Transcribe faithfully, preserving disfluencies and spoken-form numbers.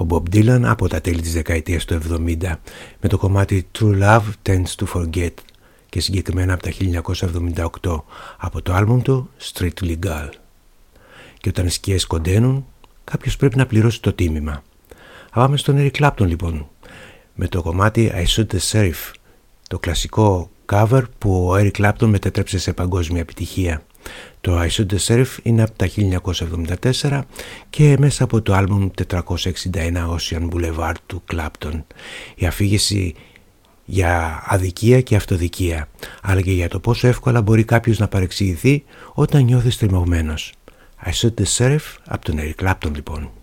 Bob Dylan από τα τέλη της δεκαετίας του εβδομήντα με το κομμάτι True Love Tends to Forget και συγκεκριμένα από τα χίλια εννιακόσια εβδομήντα οκτώ από το άλμπουμ του Street Legal. Και όταν οι σκιές κοντένουν, κάποιος πρέπει να πληρώσει το τίμημα. Πάμε στον Eric Clapton λοιπόν με το κομμάτι I Shoot the Sheriff, το κλασικό cover που ο Eric Clapton μετέτρεψε σε παγκόσμια επιτυχία. Το I Shoot the Sheriff είναι από τα χίλια εννιακόσια εβδομήντα τέσσερα και μέσα από το άλμπουμ τετρακόσια εξήντα ένα Ocean Boulevard του Clapton. Η αφήγηση για αδικία και αυτοδικία, αλλά και για το πόσο εύκολα μπορεί κάποιος να παρεξηγηθεί όταν νιώθει στριμωγμένος. I Shoot the Sheriff από τον Eric Clapton λοιπόν.